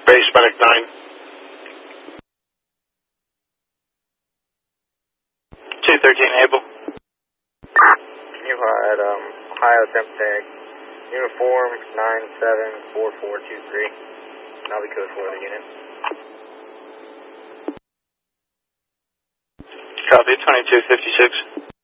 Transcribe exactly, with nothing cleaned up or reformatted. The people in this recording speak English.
Base Medic nine. two thirteen Able. You had um, Ohio Temp Tag, uniform nine seven four four two three. I'll be code for the unit. Copy, twenty-two fifty-six.